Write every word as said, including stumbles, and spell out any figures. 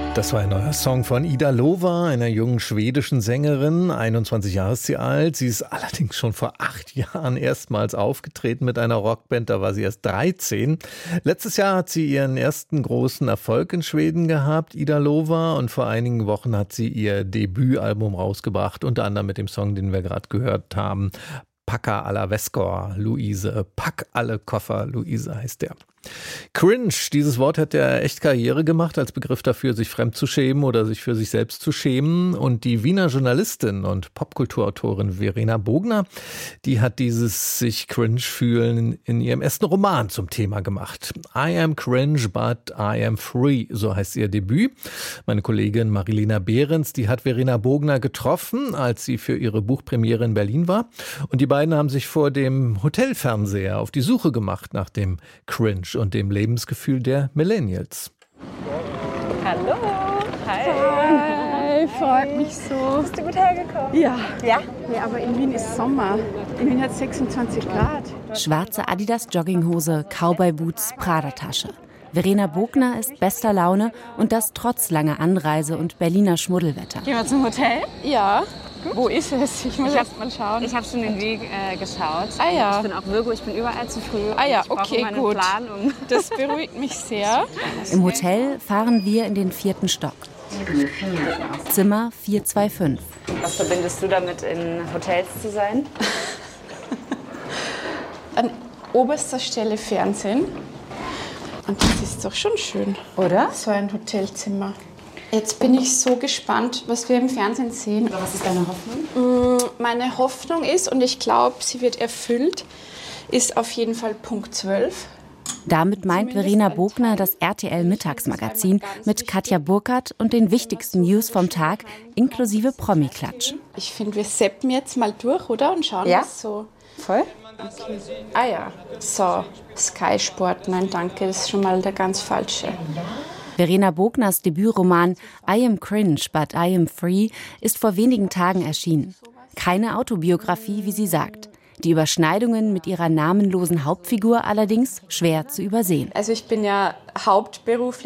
Das war ein neuer Song von Ida Lowa, einer jungen schwedischen Sängerin. einundzwanzig Jahre ist sie alt. Sie ist allerdings schon vor acht Jahren erstmals aufgetreten mit einer Rockband. Da war sie erst dreizehn. Letztes Jahr hat sie ihren ersten großen Erfolg in Schweden gehabt, Ida Lowa. Und vor einigen Wochen hat sie ihr Debütalbum rausgebracht, unter anderem mit dem Song, den wir gerade gehört haben. Packa alla väskor, Luise. Pack alle Koffer, Luise heißt der. Cringe, dieses Wort hat ja echt Karriere gemacht als Begriff dafür, sich fremd zu schämen oder sich für sich selbst zu schämen. Und die Wiener Journalistin und Popkulturautorin Verena Bogner, die hat dieses sich cringe fühlen in ihrem ersten Roman zum Thema gemacht. I am cringe, but I am free, so heißt ihr Debüt. Meine Kollegin Marilena Behrens, die hat Verena Bogner getroffen, als sie für ihre Buchpremiere in Berlin war. Und die beiden haben sich vor dem Hotelfernseher auf die Suche gemacht nach dem Cringe und dem Lebensgefühl der Millennials. Hallo. Hi. Hi, freut mich so. Bist du gut hergekommen? Ja. Ja? Ja, aber in Wien ist Sommer. In Wien hat es sechsundzwanzig Grad. Schwarze Adidas-Jogginghose, Cowboy-Boots, Prada-Tasche. Verena Bogner ist bester Laune und das trotz langer Anreise und Berliner Schmuddelwetter. Gehen wir zum Hotel? Ja. Gut. Wo ist es? Ich muss ich erst mal schauen. Ich habe schon den Weg äh, geschaut. Ah ja. Ich bin auch Virgo, ich bin überall zu früh. Ah ja, ich okay, meine gut. Planung. Das beruhigt mich sehr. Im Hotel fahren wir in den vierten Stock. Zimmer vier zwei fünf. Was verbindest du damit, in Hotels zu sein? An oberster Stelle Fernsehen. Und das ist doch schon schön. Oder? So ein Hotelzimmer. Jetzt bin ich so gespannt, was wir im Fernsehen sehen. Oder was ist deine Hoffnung? Meine Hoffnung ist, und ich glaube, sie wird erfüllt, ist auf jeden Fall Punkt zwölf. Damit meint Verena Bogner das R T L-Mittagsmagazin mit Katja Burkhardt und den wichtigsten News vom Tag, inklusive Promi-Klatsch. Ich finde, wir seppen jetzt mal durch, oder? Und schauen, ja? was so... Voll? Okay. Ah ja, so, Sky Sport, nein danke, das ist schon mal der ganz falsche. Verena Bogners Debütroman I am cringe, but I am free ist vor wenigen Tagen erschienen. Keine Autobiografie, wie sie sagt. Die Überschneidungen mit ihrer namenlosen Hauptfigur allerdings schwer zu übersehen. Also ich bin ja hauptberuflich